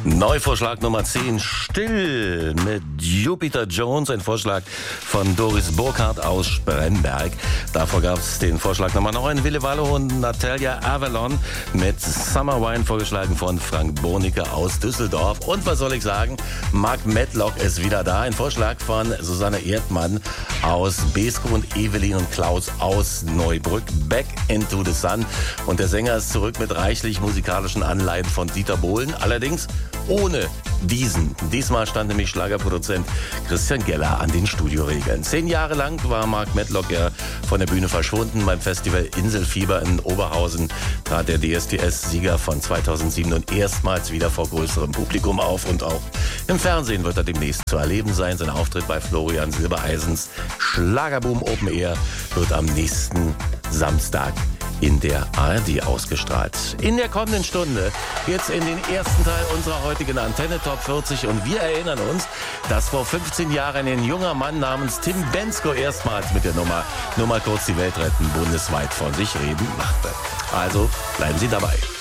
Neuvorschlag Nummer 10, Still mit Jupiter Jones, ein Vorschlag von Doris Burkhardt aus Spremberg. Davor gab es den Vorschlag Nummer 9, Wille Wallo und Natalia Avalon mit Summer Wine, vorgeschlagen von Frank Bonecke aus Düsseldorf. Und was soll ich sagen, Mark Medlock ist wieder da, ein Vorschlag von Susanne Erdmann aus Beeskow und Evelyn und Klaus aus Neubrück, Back into the Sun. Und der Sänger ist zurück mit reichlich musikalischen Anleihen von Dieter Bohlen, allerdings ohne diesen. Diesmal stand nämlich Schlagerproduzent Christian Geller an den Studioregeln. 10 Jahre lang war Mark Medlock ja von der Bühne verschwunden. Beim Festival Inselfieber in Oberhausen trat der DSDS-Sieger von 2007 nun erstmals wieder vor größerem Publikum auf. Und auch im Fernsehen wird er demnächst zu erleben sein. Sein Auftritt bei Florian Silbereisens Schlagerboom Open Air wird am nächsten Samstag in der ARD ausgestrahlt. In der kommenden Stunde geht's in den ersten Teil unserer heutigen Antenne Top 40 und wir erinnern uns, dass vor 15 Jahren ein junger Mann namens Tim Bendzko erstmals mit der Nummer "Nur mal kurz die Welt retten" bundesweit von sich reden machte. Also bleiben Sie dabei.